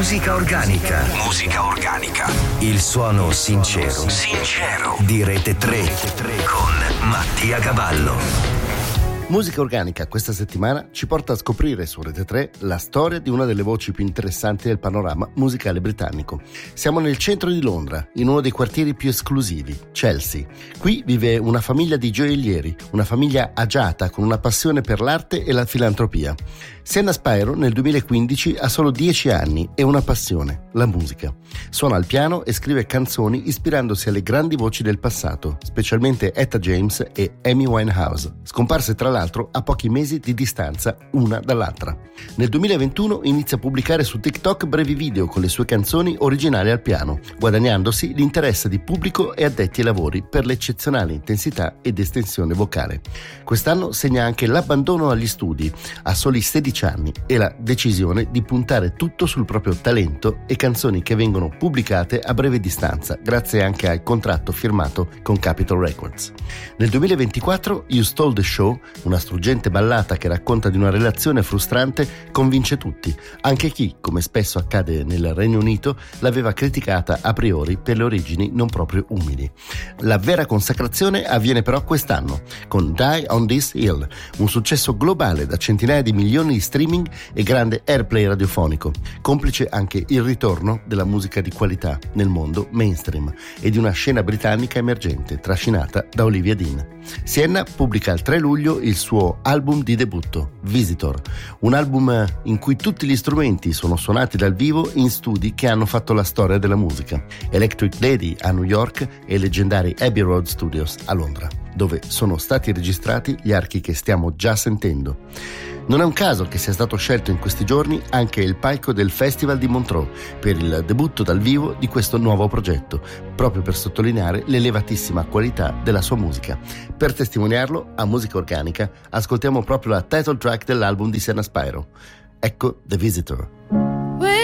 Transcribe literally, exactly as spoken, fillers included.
Musica organica. Musica organica. Il suono sincero. Sincero. Di Rete tre con Mattia Cavallo. Musica organica questa settimana ci porta a scoprire su Rete tre la storia di una delle voci più interessanti del panorama musicale britannico. Siamo nel centro di Londra, in uno dei quartieri più esclusivi, Chelsea. Qui vive una famiglia di gioiellieri, una famiglia agiata con una passione per l'arte e la filantropia. Sienna Spyro nel duemilaquindici ha solo dieci anni e una passione, la musica. Suona il piano e scrive canzoni ispirandosi alle grandi voci del passato, specialmente Etta James e Amy Winehouse, scomparse tra l'altro a pochi mesi di distanza una dall'altra. Nel duemilaventuno inizia a pubblicare su TikTok brevi video con le sue canzoni originali al piano, guadagnandosi l'interesse di pubblico e addetti ai lavori per l'eccezionale intensità ed estensione vocale. Quest'anno segna anche l'abbandono agli studi a soli sedici anni e la decisione di puntare tutto sul proprio talento e canzoni che vengono pubblicate a breve distanza, grazie anche al contratto firmato con Capitol Records. Nel duemilaventiquattro You Stole the Show, una struggente ballata che racconta di una relazione frustrante, convince tutti, anche chi, come spesso accade nel Regno Unito, l'aveva criticata a priori per le origini non proprio umili. La vera consacrazione avviene però quest'anno, con Die on This Hill, un successo globale da centinaia di milioni di streaming e grande airplay radiofonico, complice anche il ritorno della musica di qualità nel mondo mainstream e di una scena britannica emergente trascinata da Olivia Dean. Sienna pubblica il tre luglio il suo album di debutto, Visitor, un album in cui tutti gli strumenti sono suonati dal vivo in studi che hanno fatto la storia della musica, Electric Lady a New York e i leggendari Abbey Road Studios a Londra, dove sono stati registrati gli archi che stiamo già sentendo. Non è un caso che sia stato scelto in questi giorni anche il palco del Festival di Montreux per il debutto dal vivo di questo nuovo progetto, proprio per sottolineare l'elevatissima qualità della sua musica. Per testimoniarlo, a Musica Organica, ascoltiamo proprio la title track dell'album di Sienna Spyro. Ecco The Visitor.